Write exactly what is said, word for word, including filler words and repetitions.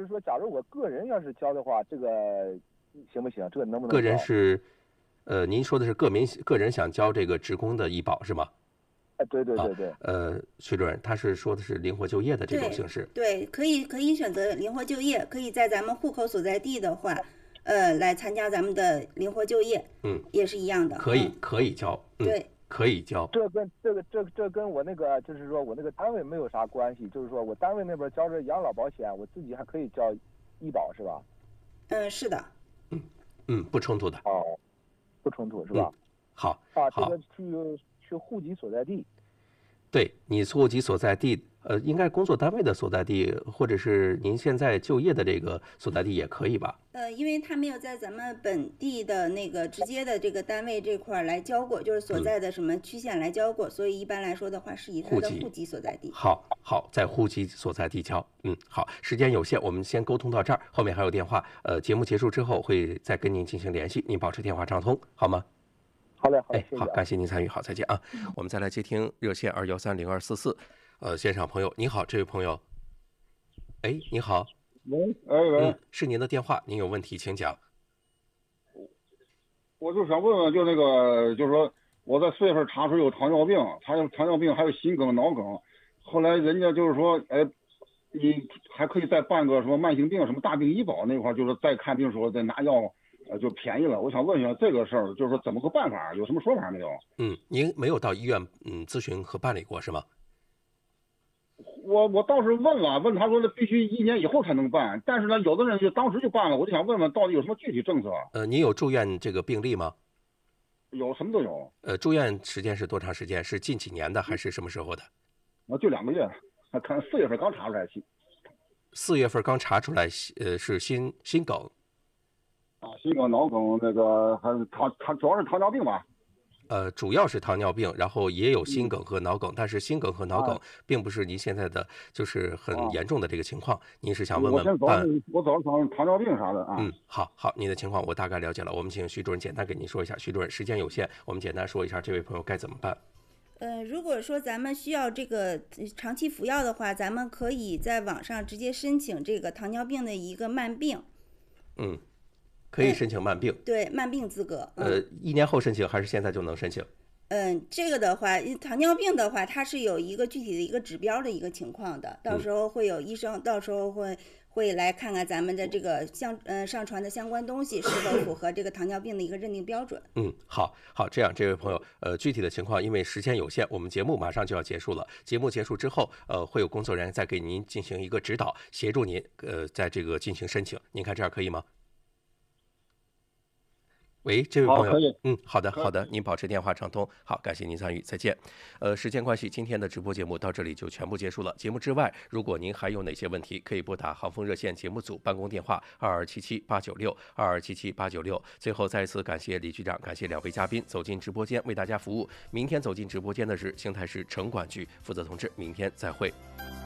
就是说，假如我个人要是交的话，这个行不行？这个能不能？ 个人是，呃，您说的是个民个人想交这个职工的医保是吗？ 哎，对对啊， 对对。 呃，徐主任，他是说的是灵活就业的这种对形式。 对，可以可以选择灵活就业，可以在咱们户口所在地的话，呃，来参加咱们的灵活就业， 嗯， 也是一样的。 可以嗯、 可以交，嗯， 对， 可以交。 这跟这个这这跟我那个就是说我那个单位没有啥关系，就是说我单位那边交着养老保险，我自己还可以交医保是吧？ 嗯，是的。 嗯嗯，不冲突的。 哦，不冲突是吧？ 嗯、好， 啊，这好个去去户籍所在地。 对你户籍所在地，呃，应该工作单位的所在地，或者是您现在就业的这个所在地也可以吧？ 呃，因为他没有在咱们本地的那个直接的这个单位这块来交过，就是所在的什么区县来交过，嗯、所以一般来说的话是以他的户籍所在地。 好，好，在户籍所在地交。嗯，好，时间有限，我们先沟通到这儿，后面还有电话。呃，节目结束之后会再跟您进行联系，您保持电话畅通，好吗？ 好嘞，好嘞， 哎，好，感谢您参与，好，再见啊。嗯、我们再来接听热线二幺三零二四四，呃，线上朋友，你好，这位朋友，哎，你好， 喂，哎喂， 嗯，是您的电话，您有问题请讲。 我就想问问，就那个，就是说我在四月份查出有糖尿病，还有糖尿病，还有心梗、脑梗，后来人家就是说，哎，你还可以再办个什么慢性病、什么大病医保那块，就是再看病时候再拿药。呃，就便宜了。我想问一下这个事儿，就是说怎么个办法？有什么说法没有？ 嗯，您没有到医院嗯咨询和办理过是吗？ 我我倒是问了，问他说那必须一年以后才能办，但是呢，有的人就当时就办了。我就想问问，到底有什么具体政策？ 呃，您有住院这个病历吗？ 有，什么都有。 呃，住院时间是多长时间？是近几年的还是什么时候的？ 啊，就两个月，看四月份刚查出来心。 四月份刚查出来，呃，是心心梗。 啊，心梗、脑梗，那个还是糖糖，主要是糖尿病吧？ 呃，主要是糖尿病，然后也有心梗和脑梗，嗯、但是心梗和脑梗并不是您现在的就是很严重的这个情况。啊、您是想问问办？ 我主要想糖尿病啥的啊。 嗯，好好，您的情况我大概了解了。我们请徐主任简单给您说一下。徐主任，时间有限，我们简单说一下这位朋友该怎么办。 呃，如果说咱们需要这个长期服药的话，咱们可以在网上直接申请这个糖尿病的一个慢病。 嗯。可以申请慢病， 嗯、对慢病资格。 嗯、呃，一年后申请还是现在就能申请？ 嗯，这个的话，糖尿病的话，它是有一个具体的一个指标的一个情况的，到时候会有医生，嗯、到时候会会来看看咱们的这个相呃上传的相关东西是否符合这个糖尿病的一个认定标准。 嗯，好，好，这样，这位朋友，呃，具体的情况，因为时间有限，我们节目马上就要结束了。节目结束之后，呃，会有工作人员再给您进行一个指导，协助您，呃，在这个进行申请。您看这样可以吗？喂，这位朋友，嗯，好的，好的，您保持电话畅通，好，感谢您参与，再见。呃，时间关系，今天的直播节目到这里就全部结束了。节目之外，如果您还有哪些问题，可以拨打航风热线节目组办公电话二二七七八九六二二七七八九六。最后再一次感谢李局长，感谢两位嘉宾走进直播间为大家服务。明天走进直播间的是邢台市城管局负责同志，明天再会。